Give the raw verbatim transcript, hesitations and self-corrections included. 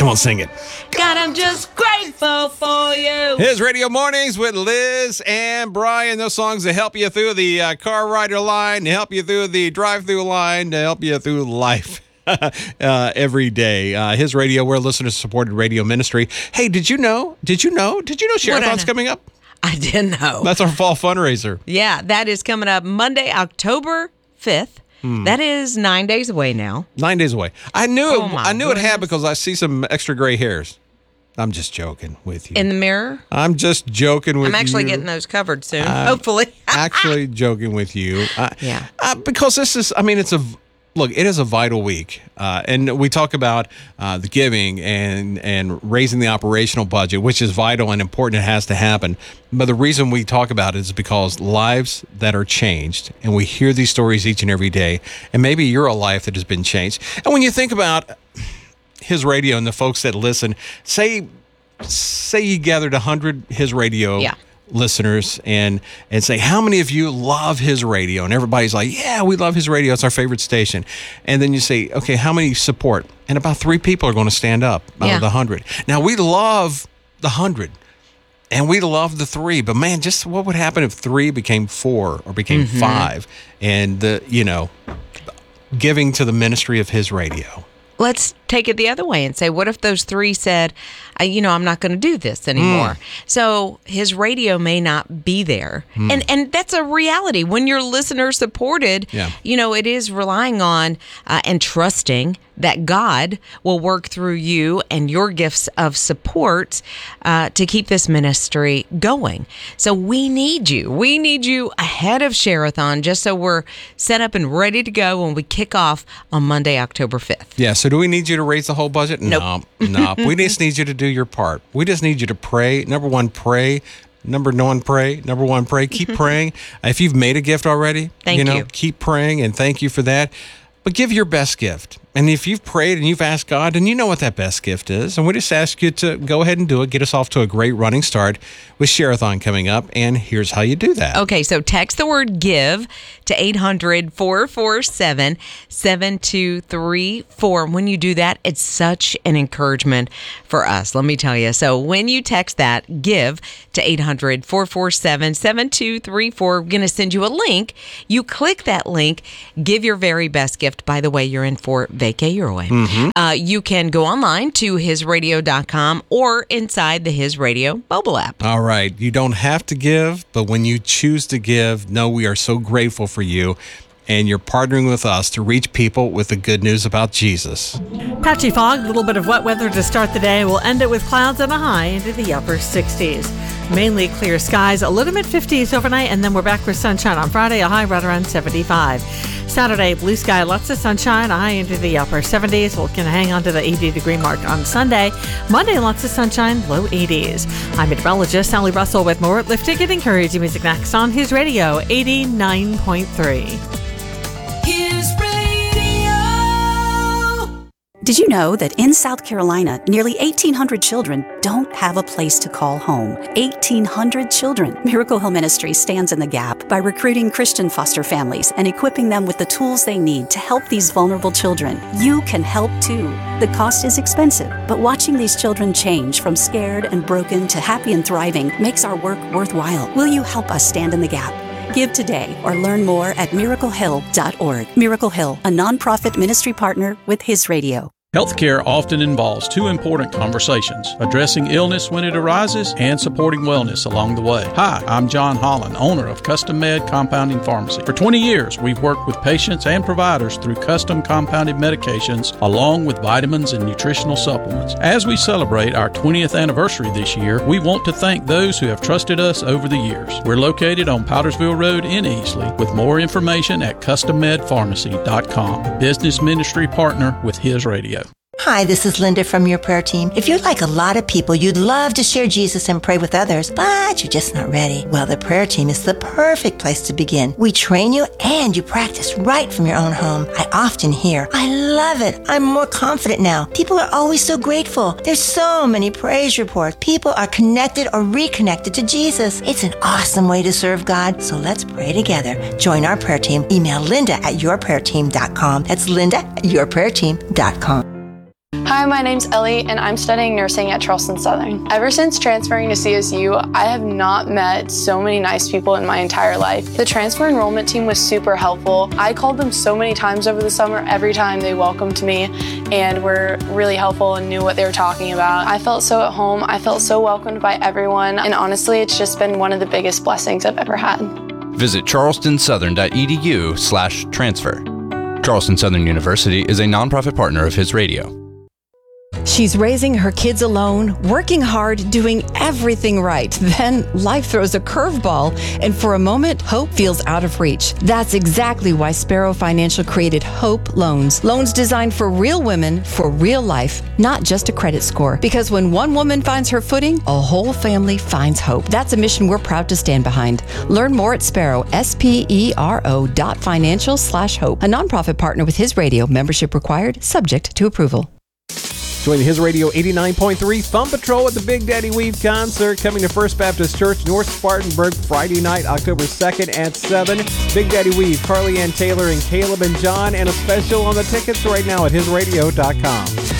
Come on, sing it. God, I'm just grateful for you. His Radio Mornings with Liz and Brian. Those songs that help you through the uh, car rider line, to help you through the drive-through line, to help you through life. uh, every day. Uh, his radio, we're a listener-supported radio ministry. Hey, did you know? Did you know? Did you know Share-a-thon's coming up? I didn't know. That's our fall fundraiser. Yeah, that is coming up Monday, October fifth. Hmm. That is nine days away now. Nine days away. I knew oh it. I knew goodness. it had because I see some extra gray hairs. I'm just joking with you. In the mirror? I'm just joking with you. I'm actually you. getting those covered soon, I'm hopefully. actually joking with you. Uh, yeah. Uh, because this is, I mean, it's a, look, it is a vital week. Uh, and we talk about uh, the giving and, and raising the operational budget, which is vital and important. It has to happen. But the reason we talk about it is because lives that are changed, and we hear these stories each and every day, and maybe you're a life that has been changed. And when you think about His Radio and the folks that listen, say say you gathered one hundred His Radio yeah. listeners and and say, how many of you love His Radio? And everybody's like, yeah, we love His Radio. It's our favorite station. And then you say, okay, how many support? And about three people are going to stand up out yeah. of the one hundred. Now, we love the one hundred. And we love the three, but man, just what would happen if three became four or became mm-hmm. five? And, the, you know, giving to the ministry of His Radio. Let's take it the other way and say, what if those three said, I, you know, I'm not going to do this anymore. Mm. So His Radio may not be there. Mm. And and that's a reality. When you're listener supported, yeah. you know, it is relying on uh, and trusting that God will work through you and your gifts of support uh, to keep this ministry going. So we need you. We need you ahead of Share-a-thon just so we're set up and ready to go when we kick off on Monday, October fifth. Yeah, so do we need you to raise the whole budget? Nope. No, no. We just need you to do your part. We just need you to pray. Number one, pray. Number one, pray. Number one, pray. Keep praying. If you've made a gift already, thank you know, you. keep praying and thank you for that. But give your best gift. And if you've prayed and you've asked God, then you know what that best gift is. And we just ask you to go ahead and do it. Get us off to a great running start with Share-a-thon coming up. And here's how you do that. Okay, so text the word GIVE to eight hundred, four four seven, seven two three four. When you do that, it's such an encouragement for us, let me tell you. So when you text that, GIVE to eight hundred, four four seven, seven two three four, we're going to send you a link. You click that link, give your very best gift. By the way, you're in for Vacay Your Way. Mm-hmm. Uh, you can go online to his radio dot com or inside the His Radio mobile app. All right. You don't have to give, but when you choose to give, know we are so grateful for you. And you're partnering with us to reach people with the good news about Jesus. Patchy fog, a little bit of wet weather to start the day. We'll end it with clouds and a high into the upper sixties. Mainly clear skies, a little mid fifties overnight, and then we're back with sunshine on Friday, a high right around seventy-five. Saturday, blue sky, lots of sunshine, a high into the upper seventies. We're going to hang on to the eighty degree mark on Sunday. Monday, lots of sunshine, low eighties. I'm meteorologist Sally Russell with more lifting and encouraging music next on His Radio eighty-nine point three. His Radio. Did you know that in South Carolina, nearly eighteen hundred children don't have a place to call home? eighteen hundred children. Miracle Hill Ministry stands in the gap by recruiting Christian foster families and equipping them with the tools they need to help these vulnerable children. You can help too. The cost is expensive, but watching these children change from scared and broken to happy and thriving makes our work worthwhile. Will you help us stand in the gap? Give today or learn more at miracle hill dot org. Miracle Hill, a nonprofit ministry partner with His Radio. Healthcare often involves two important conversations, addressing illness when it arises and supporting wellness along the way. Hi, I'm John Holland, owner of Custom Med Compounding Pharmacy. For twenty years, we've worked with patients and providers through custom compounded medications along with vitamins and nutritional supplements. As we celebrate our twentieth anniversary this year, we want to thank those who have trusted us over the years. We're located on Powdersville Road in Easley with more information at custom med pharmacy dot com, a business ministry partner with His Radio. Hi, this is Linda from your prayer team. If you're like a lot of people, you'd love to share Jesus and pray with others, but you're just not ready. Well, the prayer team is the perfect place to begin. We train you and you practice right from your own home. I often hear, I love it. I'm more confident now. People are always so grateful. There's so many praise reports. People are connected or reconnected to Jesus. It's an awesome way to serve God. So let's pray together. Join our prayer team. Email Linda at your prayer team dot com. That's Linda at your prayer team dot com. Hi, Hi, my name's Ellie, and I'm studying nursing at Charleston Southern. Ever since transferring to C S U, I have not met so many nice people in my entire life. The transfer enrollment team was super helpful. I called them so many times over the summer. Every time they welcomed me and were really helpful and knew what they were talking about. I felt so at home. I felt so welcomed by everyone, and honestly, it's just been one of the biggest blessings I've ever had. Visit charlestonsouthern.edu slash transfer. Charleston Southern University is a nonprofit partner of His Radio. She's raising her kids alone, working hard, doing everything right. Then life throws a curveball, and for a moment, hope feels out of reach. That's exactly why Sparrow Financial created Hope Loans. Loans designed for real women, for real life, not just a credit score. Because when one woman finds her footing, a whole family finds hope. That's a mission we're proud to stand behind. Learn more at Sparrow, S P E R O dot financial slash hope. A nonprofit partner with His Radio. Membership required, subject to approval. Join the His Radio eighty-nine point three Thumb Patrol at the Big Daddy Weave concert coming to First Baptist Church, North Spartanburg, Friday night, October second at seven. Big Daddy Weave, Carly Ann Taylor and Caleb and John, and a special on the tickets right now at his radio dot com.